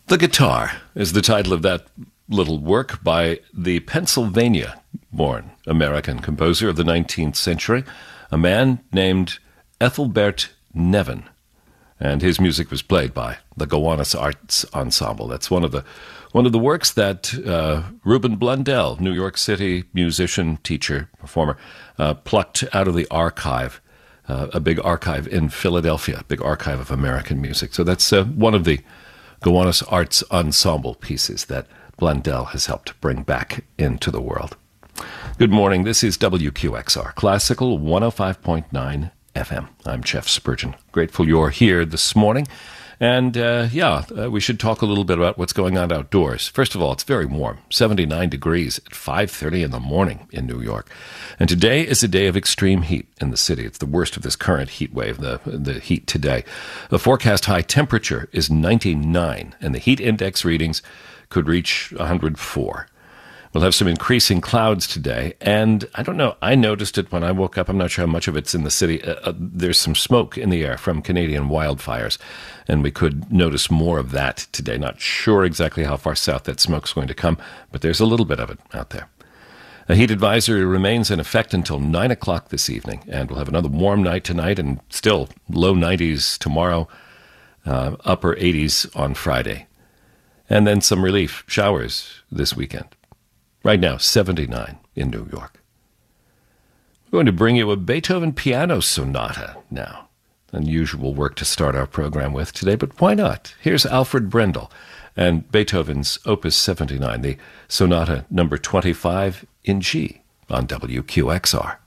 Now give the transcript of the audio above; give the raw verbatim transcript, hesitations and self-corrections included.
The Guitar is the title of that little work by the Pennsylvania-born American composer of the nineteenth century, a man named Ethelbert Nevin. And his music was played by the Gowanus Arts Ensemble. That's one of the one of the works that uh, Reuben Blundell, New York City musician, teacher, performer, uh, plucked out of the archive, uh, a big archive in Philadelphia, a big archive of American music. So that's uh, one of the Gowanus Arts Ensemble pieces that Blundell has helped bring back into the world. Good morning. This is W Q X R, Classical one oh five point nine F M. I'm Jeff Spurgeon. Grateful you're here this morning. And, uh, yeah, uh, we should talk a little bit about what's going on outdoors. First of all, it's very warm, seventy-nine degrees at five thirty in the morning in New York. And today is a day of extreme heat in the city. It's the worst of this current heat wave, the, the heat today. The forecast high temperature is ninety-nine, and the heat index readings could reach one hundred four. We'll have some increasing clouds today, and I don't know, I noticed it when I woke up. I'm not sure how much of it's in the city. Uh, uh, there's some smoke in the air from Canadian wildfires, and we could notice more of that today. Not sure exactly how far south that smoke's going to come, but there's a little bit of it out there. A heat advisory remains in effect until nine o'clock this evening, and we'll have another warm night tonight and still low nineties tomorrow, uh, upper eighties on Friday, and then some relief showers this weekend. Right now, seventy-nine in New York. We're going to bring you a Beethoven piano sonata now. Unusual work to start our program with today, but why not? Here's Alfred Brendel and Beethoven's Opus seventy-nine, the sonata number twenty-five in G on W Q X R.